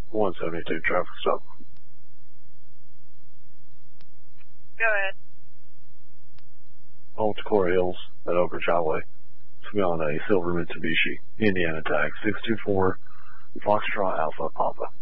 172 traffic stop. Go ahead. Old Core Hills at Oak Ridge Highway. It's on a silver Mitsubishi, Indiana tag, 624 Foxtrot Alpha Papa.